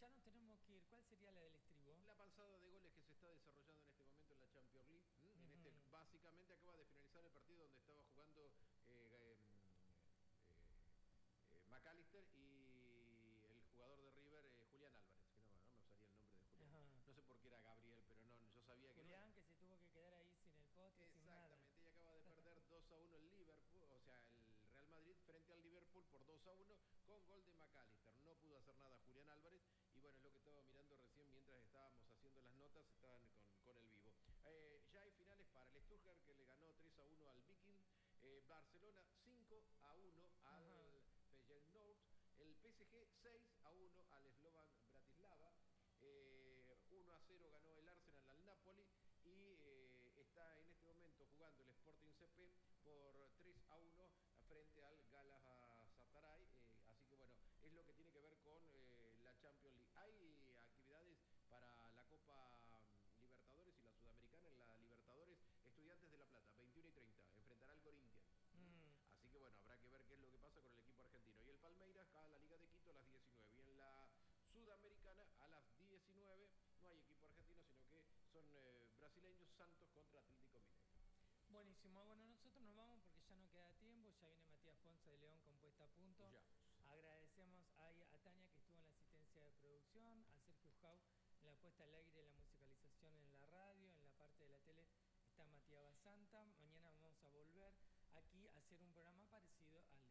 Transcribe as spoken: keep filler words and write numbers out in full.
ya nos tenemos que ir. ¿Cuál sería la del estribo? La panzada de goles que se está desarrollando en este momento en la Champions League. ¿Mm? Uh-huh. En este, básicamente acaba de finalizar el partido donde estaba jugando eh, eh, eh, McAllister y el jugador de River, eh, Julián Álvarez, que no, no me salía el nombre de Julián. Uh-huh. No sé por qué era Gabriel, pero no, yo sabía que Julián, no. que se tuvo que quedar ahí sin el pote, sin nada. Exactamente, y acaba de perder dos a uno el Liverpool, o sea, el Real Madrid frente al Liverpool por dos a uno con gol de McAllister. No pudo hacer nada Julián Álvarez y bueno, es lo que estaba mirando recién mientras estábamos haciendo las notas, estaban con, con el vivo. Eh, ya hay finales para el Stuttgart que le ganó tres a uno al Viking, eh, Barcelona cinco a uno al Feyenoord, el P S G seis a uno al Slovan Bratislava, eh, uno a cero ganó el Arsenal al Napoli y eh, está en este momento jugando el Sporting C P por tres a uno frente al Galatasaray, eh, así que bueno, es lo que tiene que ver con eh, la Champions League. Hay actividades para la Copa Libertadores y la Sudamericana. En la Libertadores, Estudiantes de La Plata, veintiuno y treinta, enfrentará al Corinthians. Mm. Así que bueno, habrá que ver qué es lo que pasa con el equipo argentino. Y el Palmeiras a la Liga de Quito a las diecinueve. Y en la Sudamericana a las diecinueve no hay equipo argentino, sino que son eh, brasileños, Santos contra Atlético Mineiro. Buenísimo, bueno, nosotros nos vamos porque ya no queda tiempo, ya viene Matías Ponce de León con Puesta a Punto. Ya. Agradecemos a, a Tania que estuvo en la asistencia de producción, a Sergio Jau en la puesta al aire, en la musicalización en la radio, en la parte de la tele está Matías Basanta. Mañana vamos a volver aquí a hacer un programa parecido al